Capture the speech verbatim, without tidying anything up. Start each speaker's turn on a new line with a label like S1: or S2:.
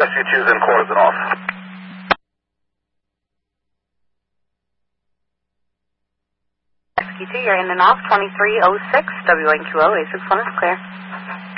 S1: Rescue two's in quarters and off.
S2: Rescue two, you're in and off, twenty-three oh six, W N Q O, A six one is clear.